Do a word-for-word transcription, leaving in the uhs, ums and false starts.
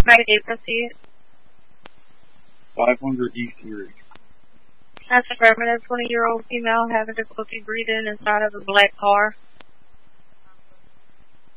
you proceed? five hundred East Erie. That's affirmative. twenty-year-old female having difficulty breathing inside of a black car.